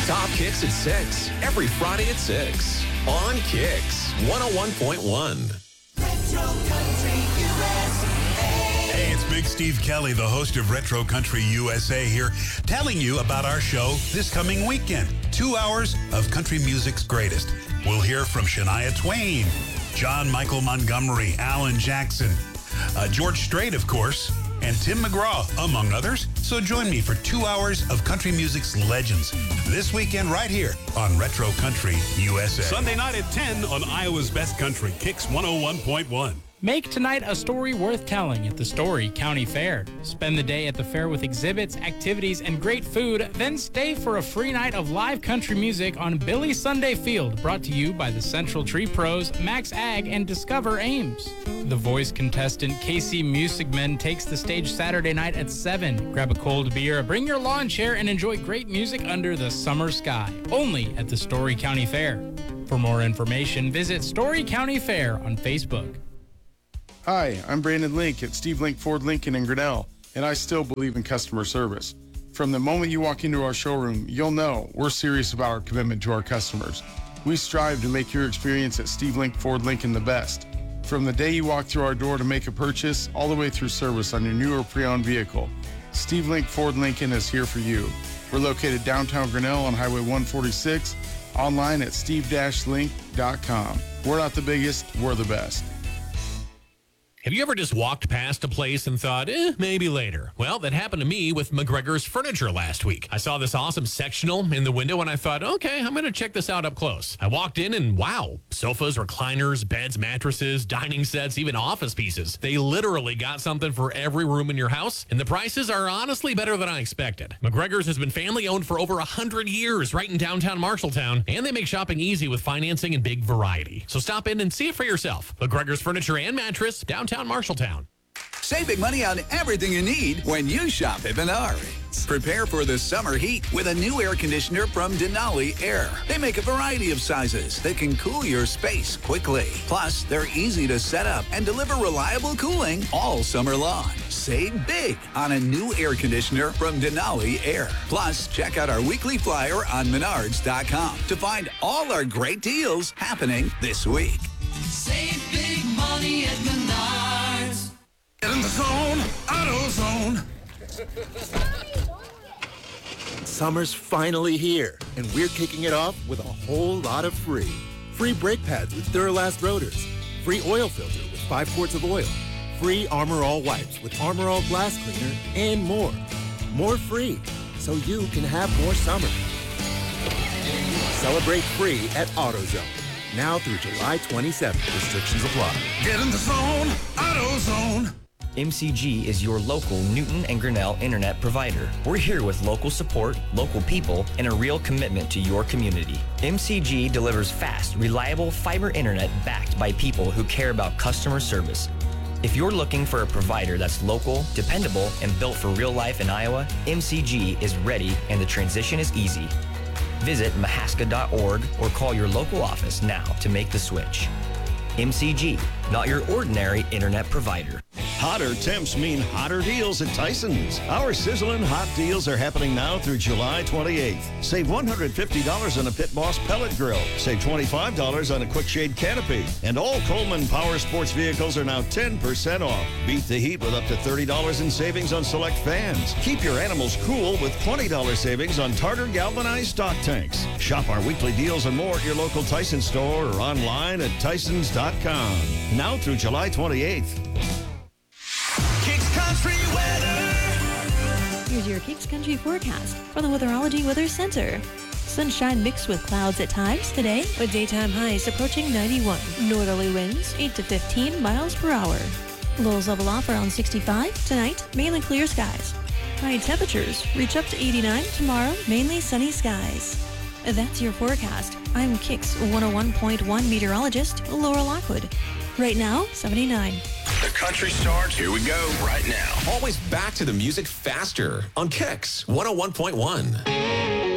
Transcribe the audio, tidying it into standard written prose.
Top Kicks at 6, every Friday at 6 on Kicks 101.1. Hey, it's Big Steve Kelly, the host of Retro Country USA here, telling you about our show this coming weekend. 2 hours of country music's greatest. We'll hear from Shania Twain, John Michael Montgomery, Alan Jackson, George Strait, of course, and Tim McGraw, among others. So join me for 2 hours of country music's legends this weekend right here on Retro Country USA. Sunday night at 10 on Iowa's Best Country, Kicks 101.1. Make tonight a story worth telling at the Story County Fair. Spend the day at the fair with exhibits, activities, and great food, then stay for a free night of live country music on Billy Sunday Field, brought to you by the Central Tree Pros, Max Ag, and Discover Ames. The Voice contestant Casey Musigman takes the stage Saturday night at 7. Grab a cold beer, bring your lawn chair, and enjoy great music under the summer sky, only at the Story County Fair. For more information, visit Story County Fair on Facebook. Hi, I'm Brandon Link at Steve Link Ford Lincoln in Grinnell, and I still believe in customer service. From the moment you walk into our showroom, you'll know we're serious about our commitment to our customers. We strive to make your experience at Steve Link Ford Lincoln the best. From the day you walk through our door to make a purchase, all the way through service on your new or pre-owned vehicle, Steve Link Ford Lincoln is here for you. We're located downtown Grinnell on Highway 146, online at steve-link.com. We're not the biggest, we're the best. Have you ever just walked past a place and thought, maybe later? Well, that happened to me with McGregor's Furniture last week. I saw this awesome sectional in the window and I thought, okay, I'm going to check this out up close. I walked in and wow, sofas, recliners, beds, mattresses, dining sets, even office pieces. They literally got something for every room in your house, and the prices are honestly better than I expected. McGregor's has been family owned for over 100 years right in downtown Marshalltown, and they make shopping easy with financing and big variety. So stop in and see it for yourself. McGregor's Furniture and Mattress, downtown Marshalltown. Save big money on everything you need when you shop at Menards. Prepare for the summer heat with a new air conditioner from Denali Air. They make a variety of sizes that can cool your space quickly. Plus, they're easy to set up and deliver reliable cooling all summer long. Save big on a new air conditioner from Denali Air. Plus, check out our weekly flyer on Menards.com to find all our great deals happening this week. Save big money at Menards. Get in the zone, AutoZone. Summer's finally here, and we're kicking it off with a whole lot of free. Free brake pads with Duralast rotors. Free oil filter with 5 quarts of oil. Free Armor All wipes with Armor All glass cleaner, and more. More free, so you can have more summer. Celebrate free at AutoZone. Now through July 27th. Restrictions apply. Get in the zone, AutoZone. MCG is your local Newton and Grinnell internet provider. We're here with local support, local people, and a real commitment to your community. MCG delivers fast, reliable fiber internet backed by people who care about customer service. If you're looking for a provider that's local, dependable, and built for real life in Iowa, MCG is ready and the transition is easy. Visit mahaska.org or call your local office now to make the switch. MCG, not your ordinary internet provider. Hotter temps mean hotter deals at Tyson's. Our sizzling hot deals are happening now through July 28th. Save $150 on a Pit Boss pellet grill. Save $25 on a Quick Shade canopy. And all Coleman Power Sports vehicles are now 10% off. Beat the heat with up to $30 in savings on select fans. Keep your animals cool with $20 savings on Tartar galvanized stock tanks. Shop our weekly deals and more at your local Tyson store or online at Tysons.com. Now through July 28th. Kicks Country weather. Here's your Kicks Country forecast from the Weatherology Weather Center. Sunshine mixed with clouds at times today, with daytime highs approaching 91. Northerly winds 8 to 15 miles per hour. Lows level off around 65. Tonight, mainly clear skies. High temperatures reach up to 89 tomorrow, mainly sunny skies. That's your forecast. I'm Kicks 101.1 meteorologist Laura Lockwood. Right now, 79. The country starts. Here we go right now. Always back to the music faster on Kicks 101.1.